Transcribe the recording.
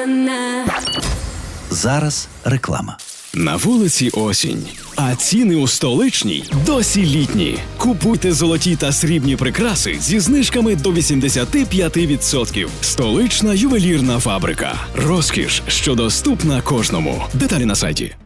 Зараз реклама. На вулиці осінь, а ціни у столичній досі літні. Купуйте золоті та срібні прикраси зі знижками до 85%. Столична ювелірна фабрика. Розкіш, що доступна кожному. Деталі на сайті.